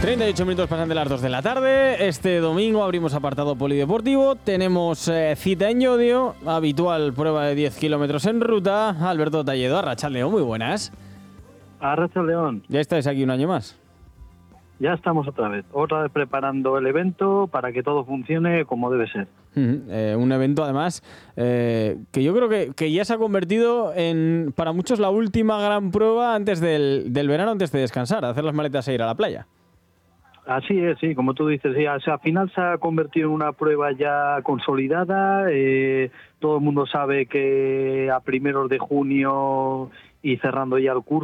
38 minutos pasan de las 2 de la tarde. Este domingo abrimos apartado polideportivo. Tenemos cita en Llodio, habitual prueba de 10 kilómetros en ruta. Alberto Talledo, Arratsaldeon, muy buenas. Arratsaldeon. ¿Ya estáis aquí un año más? Ya estamos otra vez preparando el evento para que todo funcione como debe ser. Un evento además que yo creo que ya se ha convertido en, para muchos, la última gran prueba antes del verano, antes de descansar, hacer las maletas e ir a la playa. Así es, sí, como tú dices, sí, o sea, al final se ha convertido en una prueba ya consolidada. Todo el mundo sabe que a primeros de junio y cerrando ya el curso,